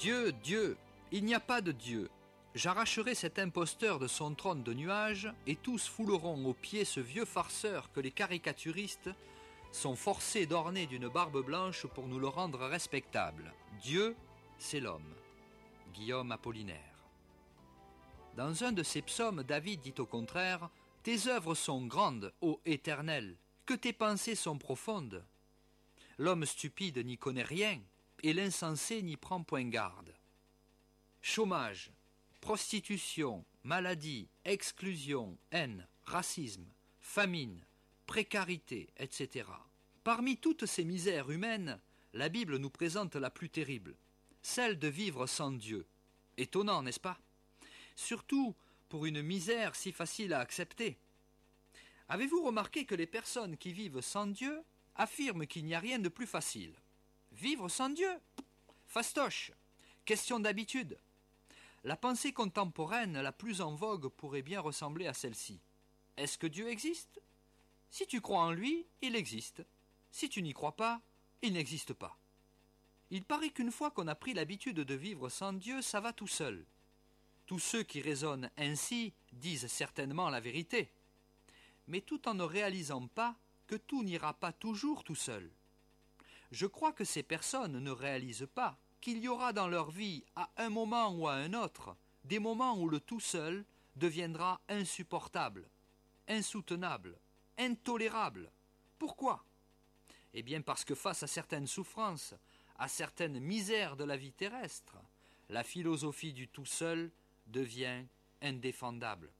Dieu, Dieu, il n'y a pas de Dieu. J'arracherai cet imposteur de son trône de nuages, et tous fouleront aux pieds ce vieux farceur que les caricaturistes sont forcés d'orner d'une barbe blanche pour nous le rendre respectable. Dieu, c'est l'homme. Guillaume Apollinaire. Dans un de ses psaumes, David dit au contraire « Tes œuvres sont grandes, ô Éternel, que tes pensées sont profondes. » L'homme stupide n'y connaît rien, et l'insensé n'y prend point garde. Chômage, prostitution, maladie, exclusion, haine, racisme, famine, précarité, etc. Parmi toutes ces misères humaines, la Bible nous présente la plus terrible, celle de vivre sans Dieu. Étonnant, n'est-ce pas? Surtout pour une misère si facile à accepter. Avez-vous remarqué que les personnes qui vivent sans Dieu affirment qu'il n'y a rien de plus facile? Vivre sans Dieu? Fastoche, question d'habitude. La pensée contemporaine la plus en vogue pourrait bien ressembler à celle-ci. Est-ce que Dieu existe? Si tu crois en lui, il existe. Si tu n'y crois pas, il n'existe pas. Il paraît qu'une fois qu'on a pris l'habitude de vivre sans Dieu, ça va tout seul. Tous ceux qui raisonnent ainsi disent certainement la vérité, mais tout en ne réalisant pas que tout n'ira pas toujours tout seul. Je crois que ces personnes ne réalisent pas qu'il y aura dans leur vie, à un moment ou à un autre, des moments où le tout seul deviendra insupportable, insoutenable, intolérable. Pourquoi? Eh bien parce que face à certaines souffrances, à certaines misères de la vie terrestre, la philosophie du tout seul devient indéfendable.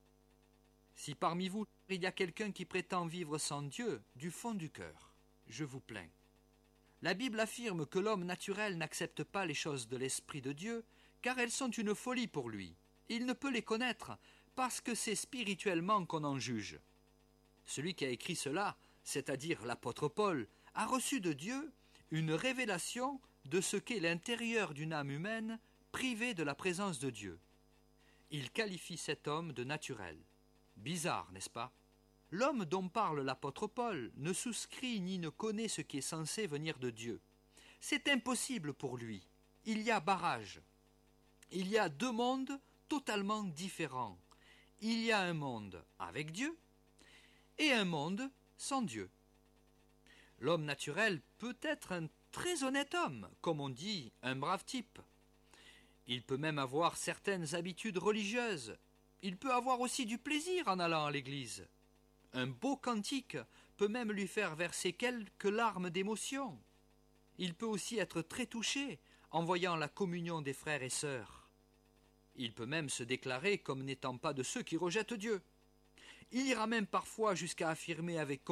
Si parmi vous, il y a quelqu'un qui prétend vivre sans Dieu, du fond du cœur, je vous plains. La Bible affirme que l'homme naturel n'accepte pas les choses de l'Esprit de Dieu, car elles sont une folie pour lui. Il ne peut les connaître, parce que c'est spirituellement qu'on en juge. Celui qui a écrit cela, c'est-à-dire l'apôtre Paul, a reçu de Dieu une révélation de ce qu'est l'intérieur d'une âme humaine privée de la présence de Dieu. Il qualifie cet homme de naturel. Bizarre, n'est-ce pas? L'homme dont parle l'apôtre Paul ne souscrit ni ne connaît ce qui est censé venir de Dieu. C'est impossible pour lui. Il y a barrage. Il y a deux mondes totalement différents. Il y a un monde avec Dieu et un monde sans Dieu. L'homme naturel peut être un très honnête homme, comme on dit, un brave type. Il peut même avoir certaines habitudes religieuses. Il peut avoir aussi du plaisir en allant à l'église. Un beau cantique peut même lui faire verser quelques larmes d'émotion. Il peut aussi être très touché en voyant la communion des frères et sœurs. Il peut même se déclarer comme n'étant pas de ceux qui rejettent Dieu. Il ira même parfois jusqu'à affirmer avec